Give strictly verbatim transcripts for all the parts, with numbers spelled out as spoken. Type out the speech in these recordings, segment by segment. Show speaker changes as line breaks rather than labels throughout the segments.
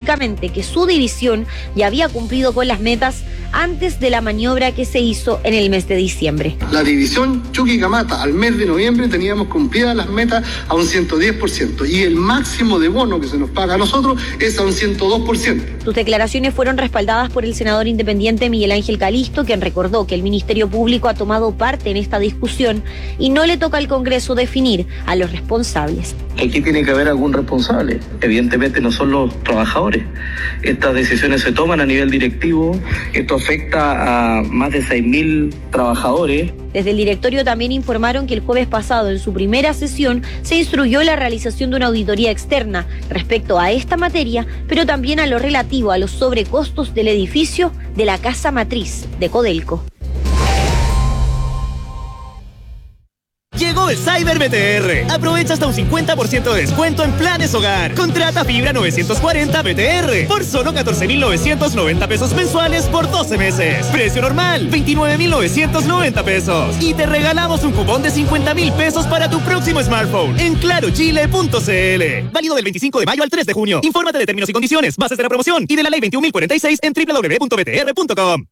públicamente que su división ya había cumplido con las metas antes de la maniobra que se hizo en el mes de diciembre.
La división Chuquicamata al mes de noviembre teníamos cumplidas las metas a un ciento diez por ciento y el máximo de bono que se nos paga a nosotros es a un ciento dos por ciento.
Sus declaraciones fueron respaldadas por el senador independiente Miguel Ángel Calisto, quien recordó que el Ministerio Público ha tomado parte en esta discusión y no le toca al Congreso definir a los responsables.
Aquí tiene que haber algún responsable. Evidentemente no son los trabajadores. Estas decisiones se toman a nivel directivo. Esto afecta a más de seis mil trabajadores.
Desde el directorio también informaron que el jueves pasado, en su primera sesión, se instruyó la realización de una auditoría externa respecto a esta materia, pero también a lo relativo a los sobrecostos del edificio de la casa matriz de Codelco.
Llegó el Cyber B T R. Aprovecha hasta un cincuenta por ciento de descuento en planes hogar. Contrata fibra novecientos cuarenta B T R por solo catorce mil novecientos noventa pesos mensuales por doce meses. Precio normal, veintinueve mil novecientos noventa pesos. Y te regalamos un cupón de cincuenta mil pesos para tu próximo smartphone en claro chile punto c l. Válido del veinticinco de mayo al tres de junio. Infórmate de términos y condiciones, bases de la promoción y de la ley veintiún mil cuarenta y seis en doble u doble u doble u punto b t r punto com.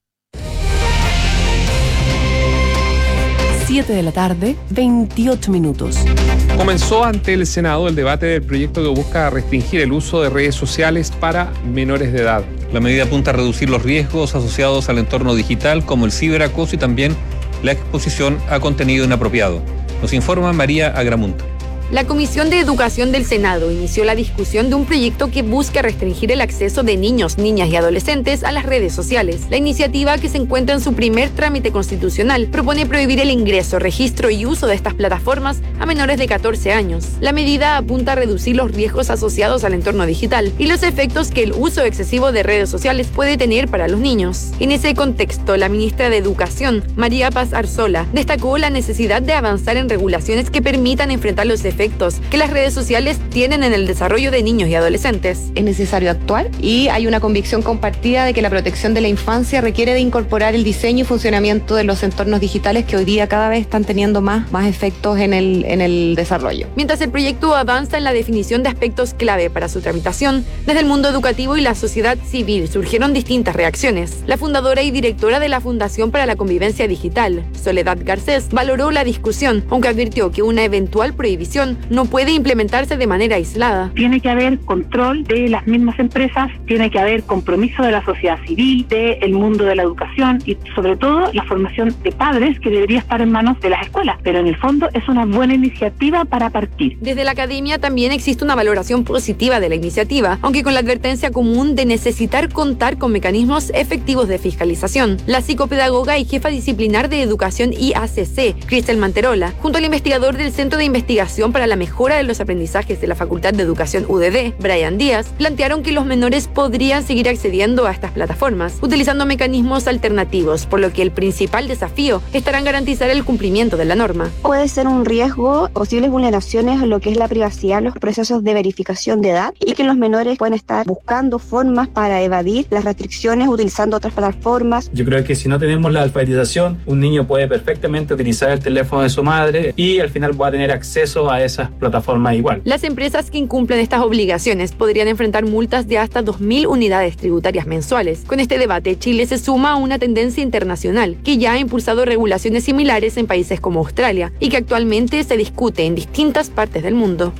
siete de la tarde, veintiocho minutos.
Comenzó ante el Senado el debate del proyecto que busca restringir el uso de redes sociales para menores de edad.
La medida apunta a reducir los riesgos asociados al entorno digital, como el ciberacoso y también la exposición a contenido inapropiado. Nos informa María Agramunto.
La Comisión de Educación del Senado inició la discusión de un proyecto que busca restringir el acceso de niños, niñas y adolescentes a las redes sociales. La iniciativa, que se encuentra en su primer trámite constitucional, propone prohibir el ingreso, registro y uso de estas plataformas a menores de catorce años. La medida apunta a reducir los riesgos asociados al entorno digital y los efectos que el uso excesivo de redes sociales puede tener para los niños. En ese contexto, la ministra de Educación, María Paz Arzola, destacó la necesidad de avanzar en regulaciones que permitan enfrentar los efectos que las redes sociales tienen en el desarrollo de niños y adolescentes.
Es necesario actuar y hay una convicción compartida de que la protección de la infancia requiere de incorporar el diseño y funcionamiento de los entornos digitales que hoy día cada vez están teniendo más, más efectos en el, en el desarrollo.
Mientras el proyecto avanza en la definición de aspectos clave para su tramitación, desde el mundo educativo y la sociedad civil surgieron distintas reacciones. La fundadora y directora de la Fundación para la Convivencia Digital, Soledad Garcés, valoró la discusión, aunque advirtió que una eventual prohibición no puede implementarse de manera aislada.
Tiene que haber control de las mismas empresas, tiene que haber compromiso de la sociedad civil, del mundo de la educación y sobre todo la formación de padres, que debería estar en manos de las escuelas, pero en el fondo es una buena iniciativa para partir.
Desde la academia también existe una valoración positiva de la iniciativa, aunque con la advertencia común de necesitar contar con mecanismos efectivos de fiscalización. La psicopedagoga y jefa disciplinar de educación I A C C, Cristel Manterola, junto al investigador del Centro de Investigación para la Mejora de los Aprendizajes de la Facultad de Educación U D D, Brian Díaz, plantearon que los menores podrían seguir accediendo a estas plataformas, utilizando mecanismos alternativos, por lo que el principal desafío estará en garantizar el cumplimiento de la norma.
Puede ser un riesgo, posibles vulneraciones a lo que es la privacidad, los procesos de verificación de edad, y que los menores pueden estar buscando formas para evadir las restricciones utilizando otras plataformas.
Yo creo que si no tenemos la alfabetización, un niño puede perfectamente utilizar el teléfono de su madre y al final va a tener acceso a esas plataformas igual.
Las empresas que incumplen estas obligaciones podrían enfrentar multas de hasta dos mil unidades tributarias mensuales. Con este debate, Chile se suma a una tendencia internacional que ya ha impulsado regulaciones similares en países como Australia y que actualmente se discute en distintas partes del mundo.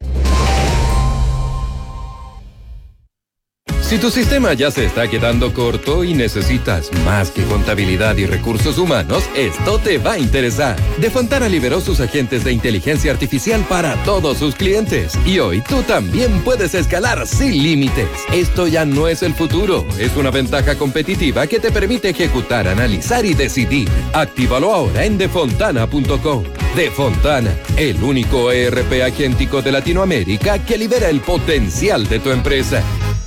Si tu sistema ya se está quedando corto y necesitas más que contabilidad y recursos humanos, esto te va a interesar. De Fontana liberó sus agentes de inteligencia artificial para todos sus clientes. Y hoy tú también puedes escalar sin límites. Esto ya no es el futuro, es una ventaja competitiva que te permite ejecutar, analizar y decidir. Actívalo ahora en defontana punto com. Defontana, el único E R P agéntico de Latinoamérica que libera el potencial de tu empresa.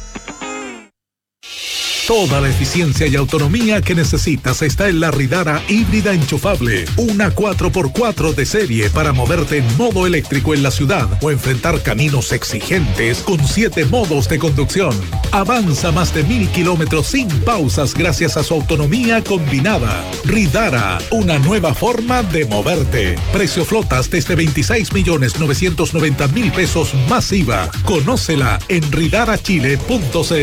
Toda la eficiencia y autonomía que necesitas está en la Ridara híbrida enchufable. Una cuatro por cuatro de serie para moverte en modo eléctrico en la ciudad o enfrentar caminos exigentes con siete modos de conducción. Avanza más de mil kilómetros sin pausas gracias a su autonomía combinada. Ridara, una nueva forma de moverte. Precio flotas desde veintiséis millones novecientos noventa mil pesos más I V A. Conócela en ridara chile punto c l.